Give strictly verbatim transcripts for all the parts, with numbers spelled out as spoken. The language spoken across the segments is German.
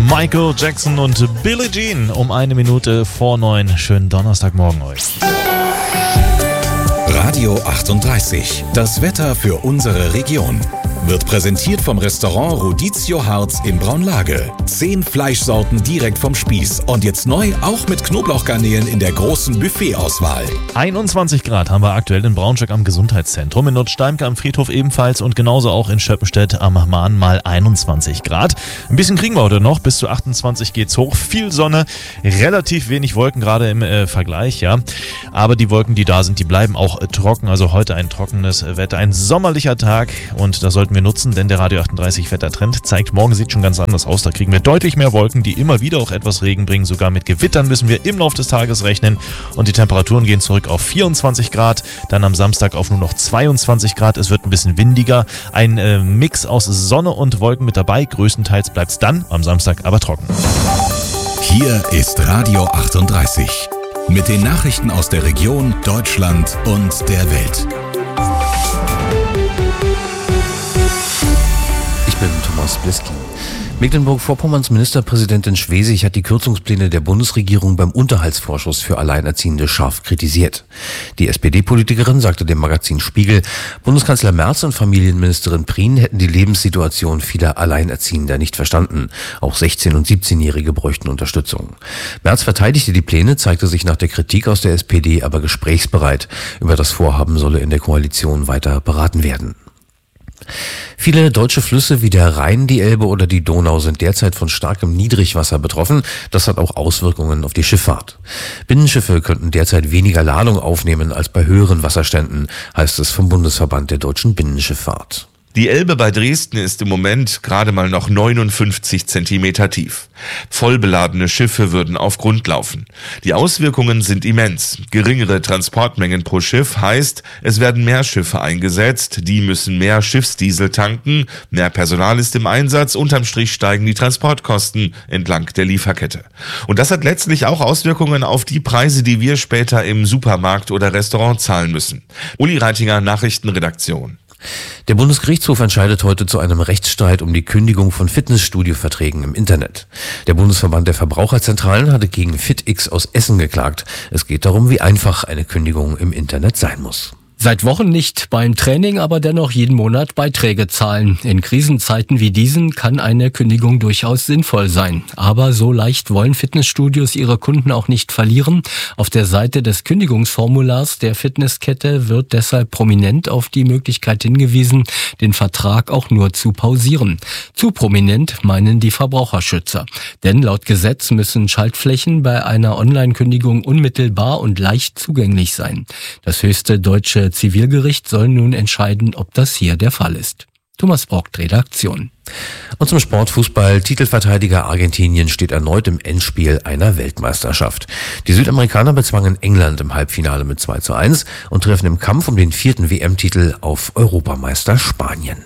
Michael Jackson und Billie Jean um eine Minute vor neun. Schönen Donnerstagmorgen euch. Radio achtunddreißig. Das Wetter für unsere Region. Wird präsentiert vom Restaurant Rodizio Harz in Braunlage. Zehn Fleischsorten direkt vom Spieß. Und jetzt neu auch mit Knoblauchgarnelen in der großen Buffetauswahl. einundzwanzig Grad haben wir aktuell in Braunschweig am Gesundheitszentrum, in Nordsteimke am Friedhof ebenfalls und genauso auch in Schöppenstedt am Mahn mal einundzwanzig Grad. Ein bisschen kriegen wir heute noch, bis zu achtundzwanzig geht's hoch. Viel Sonne, relativ wenig Wolken, gerade im äh, Vergleich, ja. Aber die Wolken, die da sind, die bleiben auch äh, trocken. Also heute ein trockenes Wetter, ein sommerlicher Tag und da sollten wir nutzen, denn der Radio achtunddreißig Wettertrend zeigt, morgen sieht schon ganz anders aus. Da kriegen wir deutlich mehr Wolken, die immer wieder auch etwas Regen bringen. Sogar mit Gewittern müssen wir im Laufe des Tages rechnen und die Temperaturen gehen zurück auf vierundzwanzig Grad, dann am Samstag auf nur noch zweiundzwanzig Grad. Es wird ein bisschen windiger, ein äh, Mix aus Sonne und Wolken mit dabei. Größtenteils bleibt es dann am Samstag aber trocken. Hier ist Radio achtunddreißig mit den Nachrichten aus der Region, Deutschland und der Welt. Ich bin Thomas Bliski. Mecklenburg-Vorpommerns Ministerpräsidentin Schwesig hat die Kürzungspläne der Bundesregierung beim Unterhaltsvorschuss für Alleinerziehende scharf kritisiert. Die S P D-Politikerin sagte dem Magazin Spiegel, Bundeskanzler Merz und Familienministerin Prien hätten die Lebenssituation vieler Alleinerziehender nicht verstanden. Auch sechzehn- und siebzehnjährige bräuchten Unterstützung. Merz verteidigte die Pläne, zeigte sich nach der Kritik aus der S P D aber gesprächsbereit. Über das Vorhaben solle in der Koalition weiter beraten werden. Viele deutsche Flüsse wie der Rhein, die Elbe oder die Donau sind derzeit von starkem Niedrigwasser betroffen. Das hat auch Auswirkungen auf die Schifffahrt. Binnenschiffe könnten derzeit weniger Ladung aufnehmen als bei höheren Wasserständen, heißt es vom Bundesverband der deutschen Binnenschifffahrt. Die Elbe bei Dresden ist im Moment gerade mal noch neunundfünfzig Zentimeter tief. Vollbeladene Schiffe würden auf Grund laufen. Die Auswirkungen sind immens. Geringere Transportmengen pro Schiff heißt, es werden mehr Schiffe eingesetzt, die müssen mehr Schiffsdiesel tanken, mehr Personal ist im Einsatz, unterm Strich steigen die Transportkosten entlang der Lieferkette. Und das hat letztlich auch Auswirkungen auf die Preise, die wir später im Supermarkt oder Restaurant zahlen müssen. Uli Reitinger, Nachrichtenredaktion. Der Bundesgerichtshof entscheidet heute zu einem Rechtsstreit um die Kündigung von Fitnessstudio-Verträgen im Internet. Der Bundesverband der Verbraucherzentralen hatte gegen FitX aus Essen geklagt. Es geht darum, wie einfach eine Kündigung im Internet sein muss. Seit Wochen nicht beim Training, aber dennoch jeden Monat Beiträge zahlen. In Krisenzeiten wie diesen kann eine Kündigung durchaus sinnvoll sein. Aber so leicht wollen Fitnessstudios ihre Kunden auch nicht verlieren. Auf der Seite des Kündigungsformulars der Fitnesskette wird deshalb prominent auf die Möglichkeit hingewiesen, den Vertrag auch nur zu pausieren. Zu prominent meinen die Verbraucherschützer. Denn laut Gesetz müssen Schaltflächen bei einer Online-Kündigung unmittelbar und leicht zugänglich sein. Das höchste deutsche Zivilgericht soll nun entscheiden, ob das hier der Fall ist. Thomas Brockt, Redaktion. Und zum Sportfußball. Titelverteidiger Argentinien steht erneut im Endspiel einer Weltmeisterschaft. Die Südamerikaner bezwangen England im Halbfinale mit zwei zu eins und treffen im Kampf um den vierten W M-Titel auf Europameister Spanien.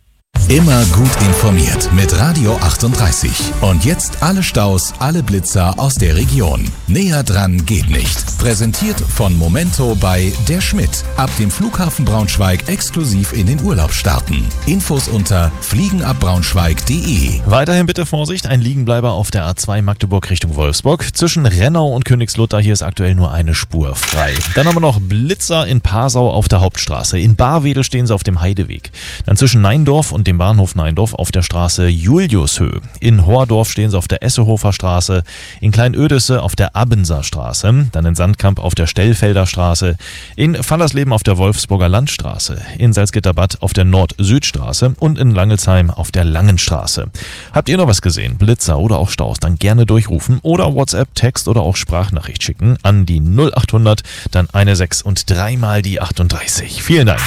Immer gut informiert mit Radio achtunddreißig. Und jetzt alle Staus, alle Blitzer aus der Region. Näher dran geht nicht. Präsentiert von Momento bei Der Schmidt. Ab dem Flughafen Braunschweig exklusiv in den Urlaub starten. Infos unter fliegenabbraunschweig punkt de. Weiterhin bitte Vorsicht, ein Liegenbleiber auf der A zwei Magdeburg Richtung Wolfsburg. Zwischen Rennau und Königslutter, hier ist aktuell nur eine Spur frei. Dann haben wir noch Blitzer in Passau auf der Hauptstraße. In Barwedel stehen sie auf dem Heideweg. Dann zwischen Neindorf und dem Bahnhof Neindorf auf der Straße Juliushöhe. In Hohrdorf stehen sie auf der Essehofer Straße, in Kleinödesse auf der Abenser Straße, dann in Sandkamp auf der Stellfelder Straße, in Fallersleben auf der Wolfsburger Landstraße, in Salzgitterbad auf der Nord-Süd-Straße und in Langelsheim auf der Langenstraße. Habt ihr noch was gesehen, Blitzer oder auch Staus, dann gerne durchrufen oder WhatsApp, Text oder auch Sprachnachricht schicken an die null acht hundert, dann eine sechs und dreimal die achtunddreißig. Vielen Dank.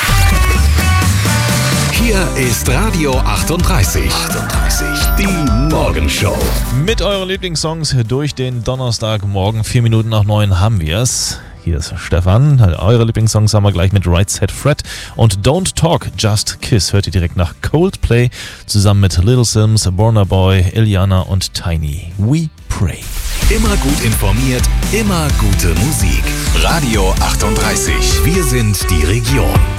Hier ist Radio achtunddreißig. achtunddreißig. Die Morgenshow. Mit euren Lieblingssongs durch den Donnerstagmorgen. Vier Minuten nach neun haben wir es. Hier ist Stefan. Eure Lieblingssongs haben wir gleich mit Right Said Fred. Und Don't Talk, Just Kiss hört ihr direkt nach Coldplay. Zusammen mit Little Sims, Burna Boy, Iliana und Tiny. We Pray. Immer gut informiert, immer gute Musik. Radio achtunddreißig. Wir sind die Region.